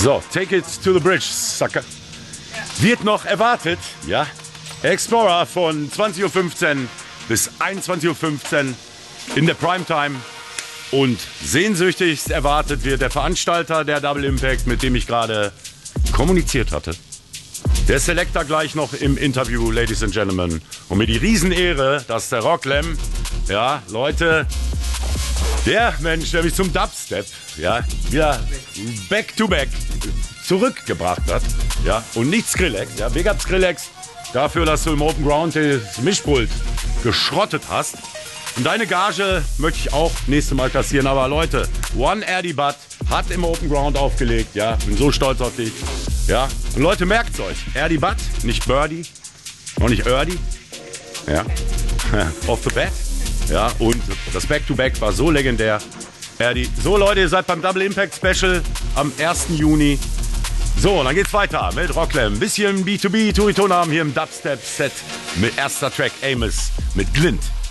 So, take it to the bridge, Sucker. Wird noch erwartet, ja. Explorer von 20.15 Uhr bis 21.15 Uhr in der Primetime. Und sehnsüchtigst erwartet wird der Veranstalter der Double Impact, mit dem ich gerade kommuniziert hatte. Der Selector gleich noch im Interview, Ladies and Gentlemen. Und mir die Riesenehre, dass der Rocklem, ja, Leute, der Mensch, der mich zum Dubstep, ja, wieder back to back zurückgebracht hat, ja, und nicht Skrillex, ja, Big Up Skrillex, dafür, dass du im Open Ground das Mischpult geschrottet hast. Und deine Gage möchte ich auch nächstes Mal kassieren, aber Leute, One Erdi Butt hat im Open Ground aufgelegt, ja, bin so stolz auf dich, ja, und Leute, merkt's euch, Erdi Butt, nicht Birdie, auch nicht Erdi, ja, off the bat, ja, und das Back-to-Back war so legendär, Erdi. So Leute, ihr seid beim Double Impact Special am 1. Juni. So, und dann geht's weiter mit Rocklem. Ein bisschen B2B, Touriton haben hier im Dubstep-Set mit erster Track Amos mit Glint.